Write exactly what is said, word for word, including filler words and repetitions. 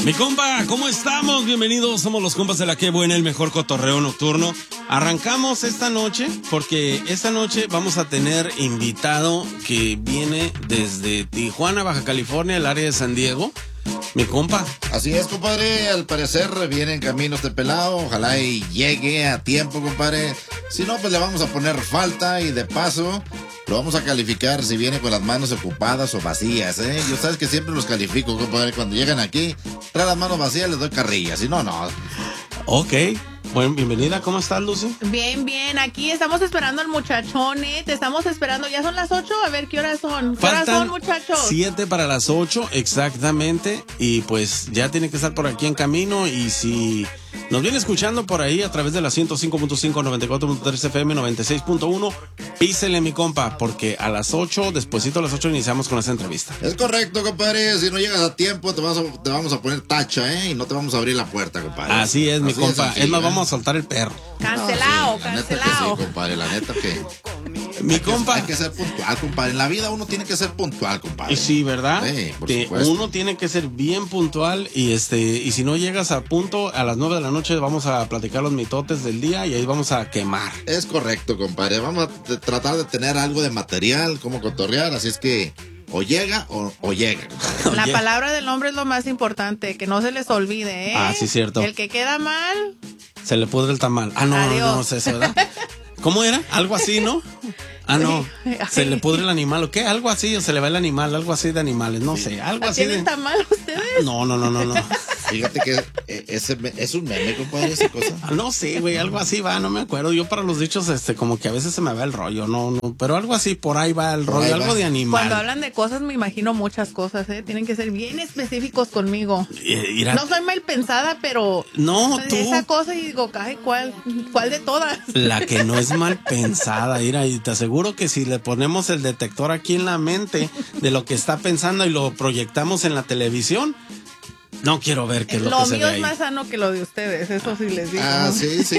Mi compa, ¿cómo estamos? Bienvenidos, somos los compas de la Que Buena, el mejor cotorreo nocturno. Arrancamos esta noche porque esta noche vamos a tener invitado que viene desde Tijuana, Baja California, el área de San Diego. Mi compa. Así es, compadre, al parecer viene en camino este pelado, ojalá y llegue a tiempo, compadre. Si no, pues le vamos a poner falta y de paso lo vamos a calificar si viene con las manos ocupadas o vacías, ¿eh? Yo sabes que siempre los califico, compadre, cuando llegan aquí, trae las manos vacías, les doy carrilla, si no, no. Ok. Bueno, bienvenida, ¿cómo estás, Lucy? Bien, bien, aquí estamos esperando al muchachón, ¿eh? Te estamos esperando, ¿ya son las ocho? A ver, ¿qué horas son? ¿Qué horas son, muchachos? Siete para las ocho, exactamente, y pues ya tiene que estar por aquí en camino, y si nos viene escuchando por ahí a través de la ciento cinco punto cinco, noventa y cuatro punto tres F M, noventa y seis punto uno, písele, mi compa, porque a las ocho, despuesito a las ocho iniciamos con esa entrevista. Es correcto, compadre, si no llegas a tiempo te, vas a, te vamos a poner tacha, ¿eh? Y no te vamos a abrir la puerta, compadre. Así es, mi Así compa, es, es más, ¿eh? vamos a soltar el perro. Cancelado, No, sí, la neta cancelado. que sí, compadre, la neta que... Mi hay compa. Que, hay que ser puntual, compadre. En la vida uno tiene que ser puntual, compadre. Y sí, ¿verdad? Sí, por que supuesto. uno tiene que ser bien puntual y este y si no llegas a punto, a las nueve de la noche vamos a platicar los mitotes del día y ahí vamos a quemar. Es correcto, compadre. Vamos a t- tratar de tener algo de material, como cotorrear, así es que o llega o, o llega, compadre. La Oye. palabra del hombre es lo más importante, que no se les olvide, ¿eh? Ah, sí, cierto. El que queda mal, Se le pudre el tamal. Ah, no, Adiós. no, no es eso, ¿verdad? ¿Cómo era? Algo así, ¿no? Ah, no. Se le pudre el animal, ¿o qué? Algo así, o se le va el animal, algo así de animales, no sé, algo así ¿tienen de... tan mal ustedes? No, no, no, no, no. Fíjate que eh, ese me- es un meme, compadre, esa cosa. Ah, no sé, güey, algo así va, no me acuerdo. Yo para los dichos, este, como que a veces se me va el rollo, no, no, pero algo así, por ahí va el Por rollo, ahí algo va. de animal. Cuando hablan de cosas me imagino muchas cosas, ¿eh? Tienen que ser bien específicos conmigo. Eh, mira, No soy mal pensada, pero... no, tú... Esa cosa y digo, ay, ¿cuál? ¿Cuál de todas? La que no es mal pensada, mira, y te aseguro que si le ponemos el detector aquí en la mente de lo que está pensando y lo proyectamos en la televisión, no quiero ver qué es lo, Lo que se mío ve es ahí. más sano que lo de ustedes, eso sí les digo. Ah, sí, sí.